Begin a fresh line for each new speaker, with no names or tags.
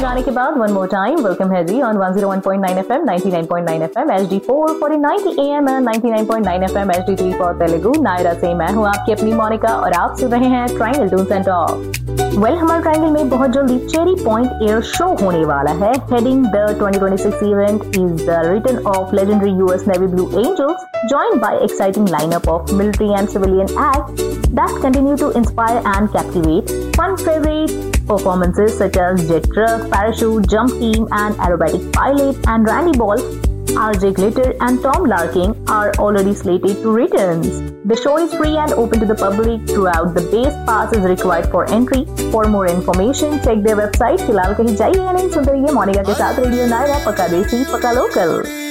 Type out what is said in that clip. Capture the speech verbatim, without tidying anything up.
गाने के बाद वन मोर टाइम वेलकम है जी on one zero one point nine FM, ninety nine point nine FM, H D four for ninety am and ninety nine point nine FM, H D three for Telugu. Naira से मैं हूँ आपकी अपनी मोनिका और आप सुन रहे हैं triangle Toons and talk. Well, हमारे ट्रायंगल में बहुत जल्दी चेरी पॉइंट एयर शो होने वाला है। Heading the twenty twenty six event is the return of legendary U S Navy Blue Angels, joined by exciting lineup of military and civilian acts that continue to inspire and captivate. Fun favorite performances such as jet truck, parachute, jump team, and aerobatic pilot and Randy Ball, R J Glitter, and Tom Larkin are already slated to return. The show is free and open to the public throughout. The base pass is required for entry. For more information, check their website. फिलहाल कहीं जाइए या नहीं, सुनते रहिए मोनिका के साथ radio Naira, पक्का देसी पक्का लोकल।